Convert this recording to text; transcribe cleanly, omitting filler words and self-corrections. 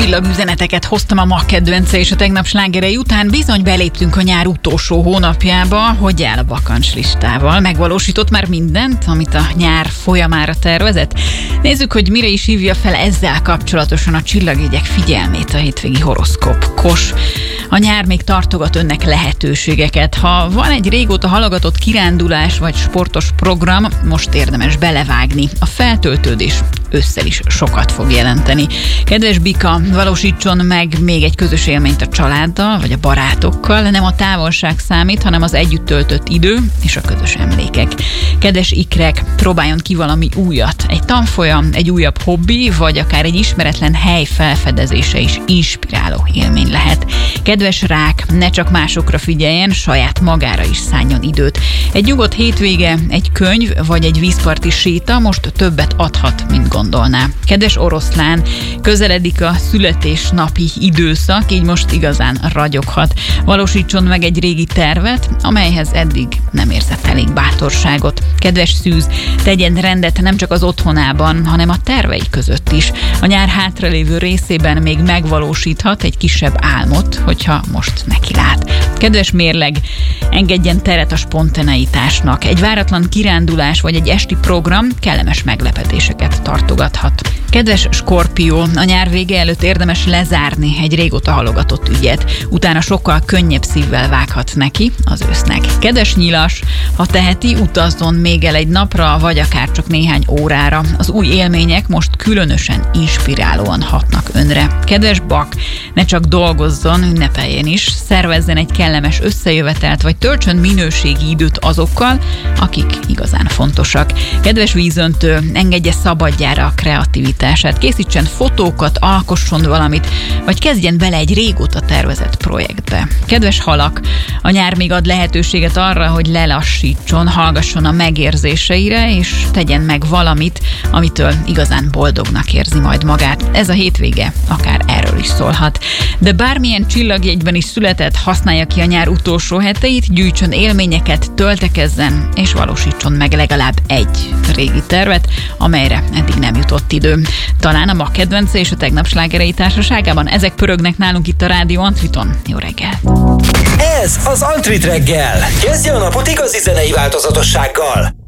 Csillagüzeneteket hoztam a ma kedvence és a tegnap slágerei után. Bizony beléptünk a nyár utolsó hónapjába. Hogy áll a bakancslistával? Megvalósított már mindent, amit a nyár folyamára tervezett? Nézzük, hogy mire is hívja fel ezzel kapcsolatosan a csillagjegyek figyelmét a hétvégi horoszkóp. Kos. A nyár még tartogat önnek lehetőségeket. Ha van egy régóta halogatott kirándulás vagy sportos program, most érdemes belevágni. A feltöltődés ősszel is sokat fog jelenteni. Kedves Bika, valósítson meg még egy közös élményt a családdal, vagy a barátokkal. Nem a távolság számít, hanem az együtt töltött idő és a közös emlékek. Kedves Ikrek, próbáljon ki valami újat. Egy tanfolyam, egy újabb hobbi, vagy akár egy ismeretlen hely felfedezése is inspiráló élmény lehet. Kedves Rák, ne csak másokra figyeljen, saját magára is szánjon időt. Egy nyugodt hétvége, egy könyv, vagy egy vízparti séta most többet adhat, mint gondolná. Kedves Oroszlán, közeledik a születésnapi időszak, így most igazán ragyoghat. Valósítson meg egy régi tervet, amelyhez eddig nem érzett elég bátorságot. Kedves Szűz, tegyen rendet nem csak az otthonában, hanem a tervei között is. A nyár hátralévő részében még megvalósíthat egy kisebb álmot, hogyha most neki lát. Kedves Mérleg, engedjen teret a spontaneitásnak. Egy váratlan kirándulás vagy egy esti program kellemes meglepetéseket tartogathat. Kedves Skorpió, a nyár vége előtt érdemes lezárni egy régóta halogatott ügyet, utána sokkal könnyebb szívvel vághat neki az ősznek. Kedves Nyilas, ha teheti, utazzon még el egy napra, vagy akár csak néhány órára. Az új élmények most különösen inspirálóan hatnak önre. Kedves Bak, ne csak dolgozzon, ünnepeljen is, szervezzen egy kellemes összejövetelt, vagy töltsön minőségi időt azokkal, akik igazán fontosak. Kedves Vízöntő, engedje szabadjára a kreativitását, készítsen fotókat, alkosson valamit, vagy kezdjen bele egy régóta tervezett projektbe. Kedves Halak, a nyár még ad lehetőséget arra, hogy lelassítson, hallgasson a megérzéseire, és tegyen meg valamit, amitől igazán boldognak érzi majd magát. Ez a hétvége akár erről is szólhat. De bármilyen csillagjegyben is született, használja ki a nyár utolsó heteit, gyűjtsön élményeket, töltekezzen, és valósítson meg legalább egy régi tervet, amelyre eddig nem jutott idő. Talán a ma kedvence és a tegnap slágerei társaságában ezek pörögnek nálunk itt a Rádió Antriton. Jó reggel! Ez az Antrit reggel. Kezdje a napot igazi zenei változatossággal.